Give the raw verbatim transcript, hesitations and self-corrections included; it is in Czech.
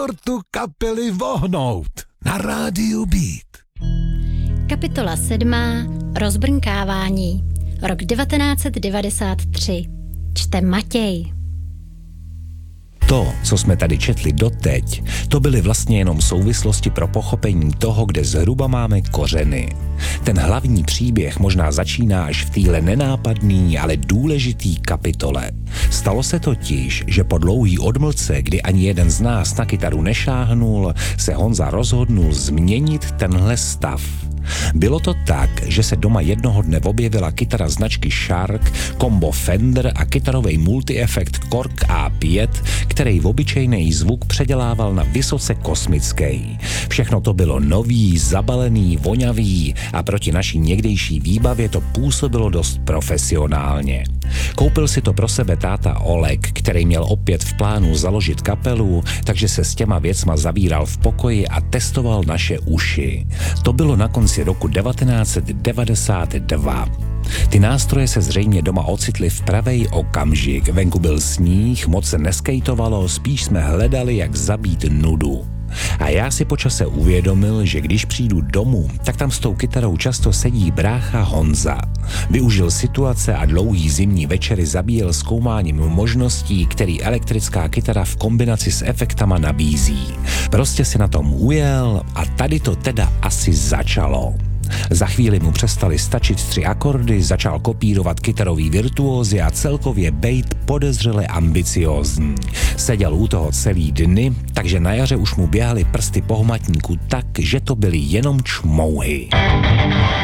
tu kapely vohnout na rádiu Beat. Kapitola sedmá. Rozbrnkávání. Rok devatenáct set devadesát tři. Čte Matěj. To, co jsme tady četli doteď, to byly vlastně jenom souvislosti pro pochopení toho, kde zhruba máme kořeny. Ten hlavní příběh možná začíná až v téhle nenápadný, ale důležitý kapitole. Stalo se totiž, že po dlouhý odmlce, kdy ani jeden z nás na kytaru nešáhnul, se Honza rozhodnul změnit tenhle stav. Bylo to tak, že se doma jednoho dne objevila kytara značky Shark, kombo Fender a kytarový multi-efekt Korg A pět, který v obyčejný zvuk předělával na vysoce kosmický. Všechno to bylo nový, zabalený, voňavý a proti naší někdejší výbavě to působilo dost profesionálně. Koupil si to pro sebe táta Oleg, který měl opět v plánu založit kapelu, takže se s těma věcma zavíral v pokoji a testoval naše uši. To bylo na konci roku devatenáct set devadesát dva. Ty nástroje se zřejmě doma ocitly v pravej okamžik. Venku byl sníh, moc se neskejtovalo, spíš jsme hledali, jak zabít nudu. A já si po čase uvědomil, že když přijdu domů, tak tam s tou kytarou často sedí brácha Honza. Využil situace a dlouhý zimní večery zabíjel zkoumáním možností, který elektrická kytara v kombinaci s efektama nabízí. Prostě si na tom ujel a tady to teda asi začalo. Za chvíli mu přestali stačit tři akordy, začal kopírovat kytarový virtuózy a celkově bejt podezřele ambiciózní. Seděl u toho celý dny, takže na jaře už mu běhaly prsty po hmatníku tak, že to byly jenom čmouhy.